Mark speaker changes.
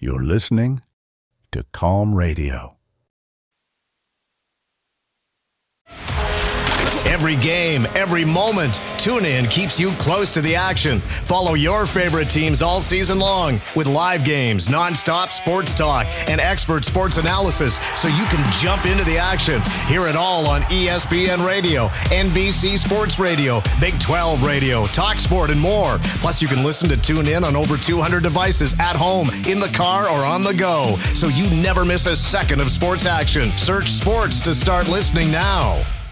Speaker 1: You're listening to Calm Radio.
Speaker 2: Every game, every moment, TuneIn keeps you close to the action. Follow your favorite teams all season long with live games, nonstop sports talk, and expert sports analysis so you can jump into the action. Hear it all on ESPN Radio, NBC Sports Radio, Big 12 Radio, TalkSport, and more. Plus, you can listen to TuneIn on over 200 devices at home, in the car, or on the go, so you never miss a second of sports action. Search sports to start listening now.